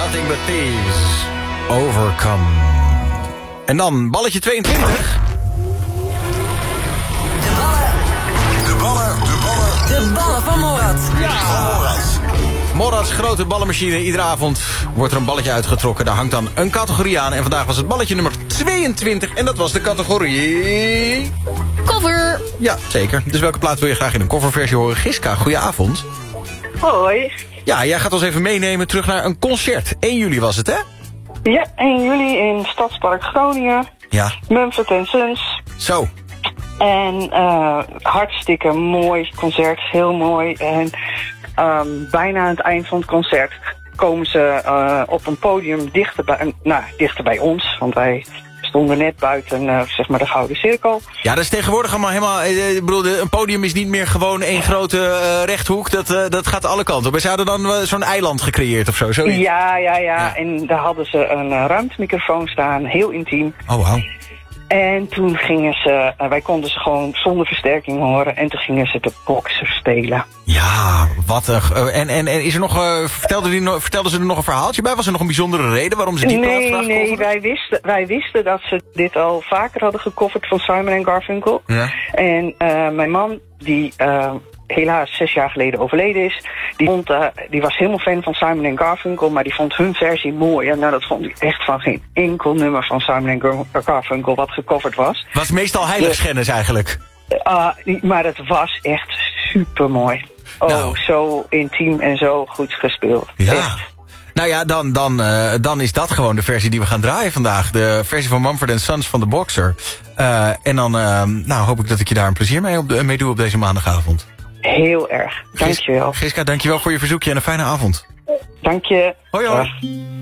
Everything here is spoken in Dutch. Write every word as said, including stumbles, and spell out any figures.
Nothing But Thieves. Overcome. En dan balletje tweeëntwintig. De ballen. De ballen, de ballen. De ballen van Morad. Ja. Morats grote ballenmachine. Iedere avond wordt er een balletje uitgetrokken. Daar hangt dan een categorie aan. En vandaag was het balletje nummer tweeëntwintig. En dat was de categorie... Cover. Ja, zeker. Dus welke plaat wil je graag in een coverversie horen? Giska, goedenavond. Hoi. Ja, jij gaat ons even meenemen terug naar een concert. één juli was het, hè? Ja, één juli in Stadspark Groningen. Ja. Mumford and Sons. Zo. En uh, hartstikke mooi concert, heel mooi. En um, bijna aan het eind van het concert komen ze uh, op een podium dichter bij, nou, dichter bij ons. Want wij stonden net buiten uh, zeg maar de Gouden Cirkel. Ja, dat is tegenwoordig allemaal helemaal... Eh, ik bedoel, een podium is niet meer gewoon één grote uh, rechthoek. Dat, uh, dat gaat alle kanten op. Ze hadden dan uh, zo'n eiland gecreëerd of zo. Zoiets. Ja, ja, ja, Ja. En daar hadden ze een uh, ruimtemicrofoon staan, heel intiem. Oh, wauw. En toen gingen ze, uh, wij konden ze gewoon zonder versterking horen. En toen gingen ze de Boxer spelen. Ja, wat een... Uh, en, en, en is er nog... Uh, vertelden, die no, vertelden ze er nog een verhaaltje bij? Was er nog een bijzondere reden waarom ze die plaat Nee, graag nee, coverden? wij wisten, wij wisten dat ze dit al vaker hadden gecoverd van Simon en Garfunkel. Ja. En uh, mijn man, die uh, helaas zes jaar geleden overleden is, die, vond, uh, die was helemaal fan van Simon en Garfunkel, maar die vond hun versie mooi. En nou, dat vond hij echt van geen enkel nummer van Simon en Gar- Garfunkel wat gecoverd was. Was meestal heiligschennis eigenlijk. Uh, maar het was echt super mooi. Oh, Nou. zo intiem en zo goed gespeeld. Ja. Echt. Nou ja, dan, dan, uh, dan is dat gewoon de versie die we gaan draaien vandaag. De versie van Mumford and Sons van de Boxer. Uh, en dan uh, nou, hoop ik dat ik je daar een plezier mee, op de, mee doe op deze maandagavond. Heel erg. Dankjewel. Giska, dankjewel voor je verzoekje en een fijne avond. Dank je. Hoi hoi. Dag.